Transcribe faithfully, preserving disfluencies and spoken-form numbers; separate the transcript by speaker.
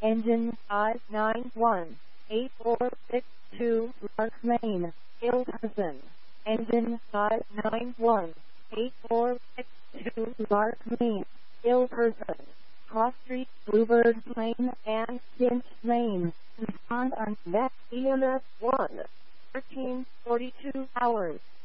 Speaker 1: Engine I nine one eight four six two, Lark, Maine, Ilderson. Engine I nine one eight four six two, Lark, Maine, Ilderson. Cross Street, Bluebird Lane, and Finch Lane. Respond on next E M S one. thirteen forty-two hours.